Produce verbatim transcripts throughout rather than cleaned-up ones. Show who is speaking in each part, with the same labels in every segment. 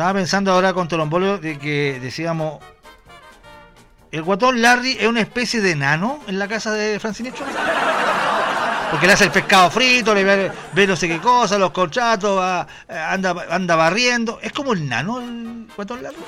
Speaker 1: Estaba pensando ahora con Tolombolio de que decíamos, el guatón Larry es una especie de nano en la casa de Francinicho. Porque le hace el pescado frito, le ve, ve no sé qué cosa, los contratos, va, anda, anda barriendo. ¿Es como el nano el guatón Larry?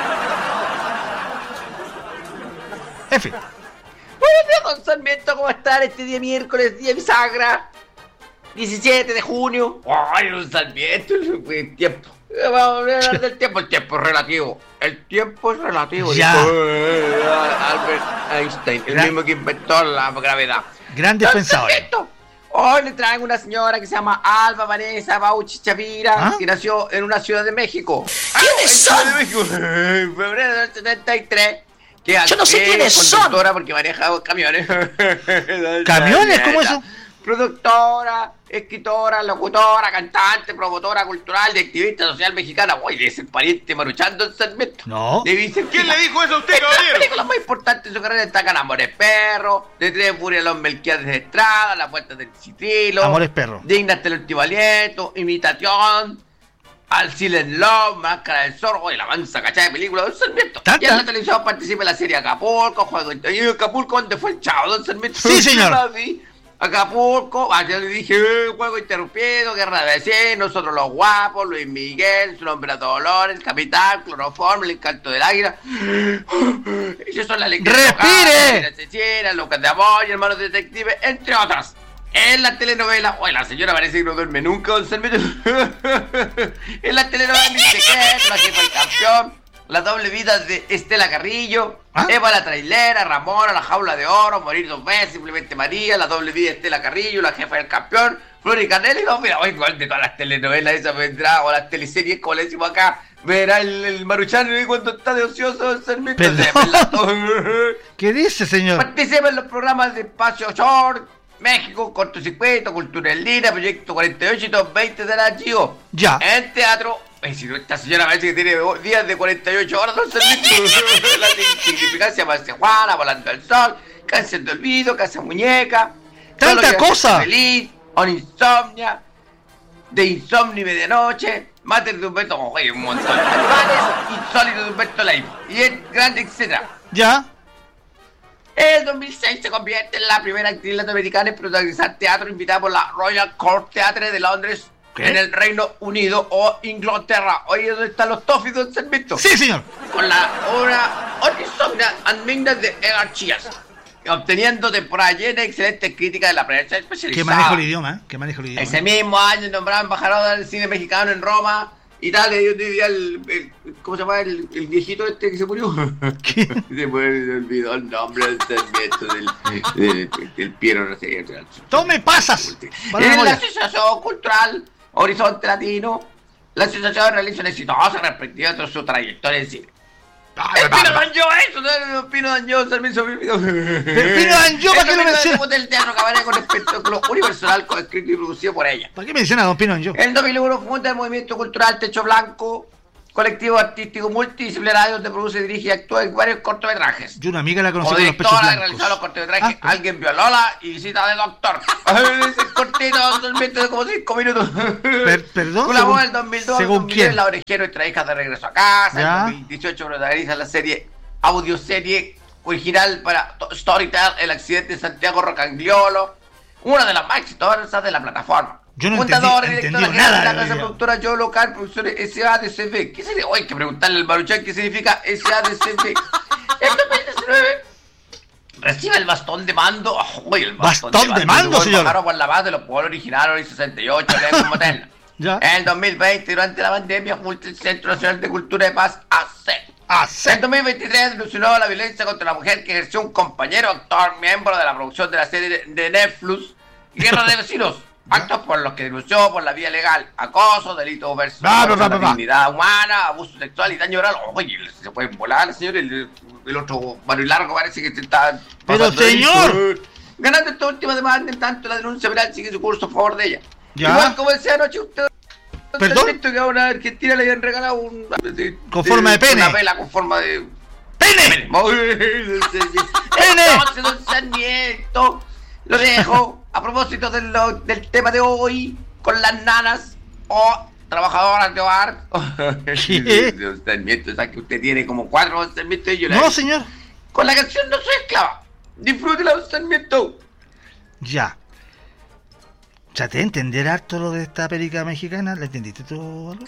Speaker 1: En fin.
Speaker 2: Buenos días, don Sarmiento, ¿cómo están este día miércoles, día bisagra? diecisiete de junio. Ay, don Sarmiento, el tiempo. Vamos a hablar del tiempo. El tiempo es relativo. El tiempo es relativo.
Speaker 1: Ya.
Speaker 2: Dijo eh, Albert Einstein, el
Speaker 1: Gran...
Speaker 2: mismo que inventó la gravedad.
Speaker 1: Grandes pensadores.
Speaker 2: Hoy le traigo una señora que se llama Alba Vanessa Bauchi Chavira, ¿ah? Que nació en una ciudad de México.
Speaker 3: ¿Quiénes son?
Speaker 2: Ciudad de México. En febrero del setenta y tres. Que
Speaker 3: Yo no sé quiénes son.
Speaker 2: Conductora porque maneja camiones.
Speaker 1: ¿Camiones? ¿Cómo eso?
Speaker 2: Productora, escritora, locutora, cantante, promotora cultural y activista social mexicana. Uy, es el pariente Maruchan, don Sarmiento.
Speaker 1: No.
Speaker 2: Le dicen,
Speaker 4: ¿quién le dijo eso a usted,
Speaker 2: caballero?
Speaker 4: caballero?
Speaker 2: Las películas más importantes de su carrera destacan Amores Perro, De Tres Furias Los Melquiades de Estrada, La Puerta del Citrilo,
Speaker 1: Amores Perro,
Speaker 2: Digna hasta el último aliento, Imitación, Al Silent Love, Máscara del Zorro y la mansa cachada de películas, don Sarmiento. Y en la televisión participa en la serie Acapulco, Juego de Acapulco, ¿dónde fue el chavo, don Sarmiento?
Speaker 1: Sí, señor.
Speaker 2: Acapulco, ayer le dije, eh, Juego Interrumpido, Guerra de vecinos, Nosotros los Guapos, Luis Miguel, Su Nombre a Dolores, Capital, Cloroformo, El Encanto del Águila. Esas son las lecturas.
Speaker 1: ¡Respire!
Speaker 2: Asesina, Lucas de Amor, Hermanos Detectives, entre otras. En la telenovela, oye, la señora parece que no duerme nunca, don Sarmiento. En la telenovela Miss Secreto, La Jefa del Campeón, La Doble Vida de Estela Carrillo, ¿ah? Eva la Trailera, Ramona, La Jaula de Oro, Morir dos veces, Simplemente María, La Doble Vida de Estela Carrillo, La Jefa del Campeón, Flor y Canela y no, mira, oye, igual de todas las telenovelas esas vendrá, o las teleseries, como le decimos acá, verá el, el Maruchan cuando está de ocioso, don Sarmiento.
Speaker 1: ¿Qué dice, señor?
Speaker 2: Participa en los programas de Espacio Short, México, Cortocircuito, Cultura en Línea, Proyecto cuarenta y ocho y Top veinte de la Gio.
Speaker 1: Ya.
Speaker 2: En teatro, ay, si no, esta señora parece que tiene días de cuarenta y ocho horas, no sé. La significancia más Juana, Volando al Sol, Cáncer de Olvido, Casa Muñeca.
Speaker 1: ¡Tanta cosa!
Speaker 2: Feliz, On Insomnia, De Insomnio y Medianoche, Mater de Humberto, oye, un montón de animales, Insólito de Humberto Live, y el grande, etcétera.
Speaker 1: Ya.
Speaker 2: El dos mil seis se convierte en la primera actriz latinoamericana en protagonizar teatro invitada por la Royal Court Theatre de Londres, ¿qué? En el Reino Unido o Inglaterra. Oye, ¿dónde están los Toffees, don Sarmiento?
Speaker 1: Sí, señor.
Speaker 2: Con la obra Insomnia and Midnight de Edgar Chias, obteniendo temporada llena y excelentes críticas de la prensa especializada.
Speaker 1: ¿Qué manejo el idioma? ¿eh? ¿Qué manejo el idioma?
Speaker 2: Ese mismo año nombrado embajador del cine mexicano en Roma, Italia. Yo diría el, el, ¿cómo se llama? El, el viejito este que se murió.
Speaker 1: ¿Qué?
Speaker 2: Se me olvidó el nombre del Sarmiento, del, del, del, del Piero, no sé.
Speaker 1: ¡Tome pasas!
Speaker 2: En la Asociación Cultural Horizonte Latino, la asociación realiza una exitosa perspectiva de su trayectoria en cine. ¡El Pino Danjó, eso! ¿No? El Pino Danjó, Sarmiento. ¿El
Speaker 1: Pino Danjó, ¿para qué lo menciona?
Speaker 2: El teatro cabaret con espectáculo universal, escrito y producido por ella.
Speaker 1: ¿Para qué menciona a don Pino Danjó?
Speaker 2: En dos mil uno funda el movimiento cultural Techo Blanco, colectivo artístico multidisciplinario donde produce, dirige y actúa en varios cortometrajes.
Speaker 1: Yo una amiga la conocí
Speaker 2: como
Speaker 1: con los pechos blancos.
Speaker 2: Realizó los cortometrajes
Speaker 1: Ah,
Speaker 2: Alguien vio a Lola y Visita de Doctor. Es cortito, totalmente de como cinco minutos.
Speaker 1: Per, ¿Perdón?
Speaker 2: Colaboró en el dos mil dos
Speaker 1: ¿según
Speaker 2: con
Speaker 1: quién?
Speaker 2: Miguel La Orejero y Tres Hijas de Regreso a Casa.
Speaker 1: ¿Ya?
Speaker 2: En dos mil dieciocho protagoniza la serie, audioserie original para Storytel, El Accidente de Santiago Rocagliolo, una de las más exitosas de la plataforma.
Speaker 1: Yo no
Speaker 2: Fundador
Speaker 1: entendí,
Speaker 2: y
Speaker 1: entendí
Speaker 2: directora
Speaker 1: nada.
Speaker 2: de la casa productora Yo Local Producciones S A D C V. ¿Qué sería? Hoy hay que preguntarle al Maruchan qué significa S A D C V. En dos mil diecinueve recibe el bastón de mando. Oh, el
Speaker 1: bastón, ¿Bastón de, de mando, mando señor?
Speaker 2: Por la base de los pueblos originarios y sesenta y ocho de Motel.
Speaker 1: Ya.
Speaker 2: En el dos mil veinte, durante la pandemia, junto al Centro Nacional de Cultura de Paz, A C E.
Speaker 1: A C E.
Speaker 2: En dos mil veintitrés denunció la violencia contra la mujer que ejerció un compañero actor, miembro de la producción de la serie de Netflix, Guerra de Vecinos. Actos por los que denunció por la vía legal acoso, delitos versus
Speaker 1: va, va, va,
Speaker 2: la
Speaker 1: va.
Speaker 2: dignidad humana, abuso sexual y daño moral. Oye, se pueden volar, señor. El, el otro Mario Largo parece que se está.
Speaker 1: Pero señor,
Speaker 2: ganando esta última demanda, en tanto la denuncia penal sigue su curso a favor de ella.
Speaker 1: ¿Ya?
Speaker 2: Igual como decía anoche usted.
Speaker 1: ¿Perdón?
Speaker 2: Que a una argentina le habían regalado un. De,
Speaker 1: con de, forma de pene.
Speaker 2: Una vela con forma de.
Speaker 1: ¡Pene!
Speaker 2: ¡Pene! Entonces, don Sarmiento, lo dejo a propósito de lo, del tema de hoy, con las nanas o trabajadoras de hogar.
Speaker 1: ¿Qué?
Speaker 2: Don Sarmiento, o sea que usted tiene como cuatro Don Sarmiento y yo la
Speaker 1: No,
Speaker 2: vi.
Speaker 1: señor.
Speaker 2: Con la canción No soy esclava. Disfrútela, Don Sarmiento.
Speaker 1: Ya. Traté de entender harto lo de esta película mexicana. ¿La entendiste tú, algo?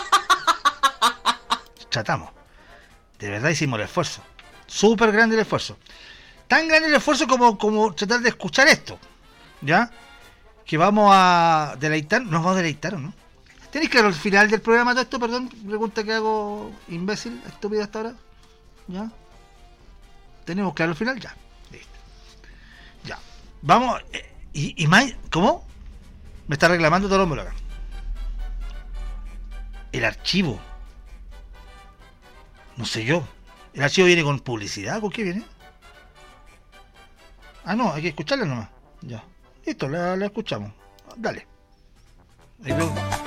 Speaker 1: Tratamos. De verdad hicimos el esfuerzo. Súper grande el esfuerzo. Tan grande el esfuerzo como, como tratar de escuchar esto. ¿Ya? Que vamos a deleitar. ¿Nos vamos a deleitar o no? ¿Tenéis claro el final del programa de esto? Perdón, pregunta que hago imbécil, estúpido hasta ahora. ¿Ya? ¿Tenemos claro el final? Ya. Listo. Ya. Vamos. Eh, y, y más. ¿Cómo? Me está reclamando todo el mundo acá. El archivo. No sé yo. ¿El archivo viene con publicidad? ¿Con qué viene? Ah, no, hay que escucharla nomás. Ya. Listo, la, la escuchamos. Dale. Ahí veo.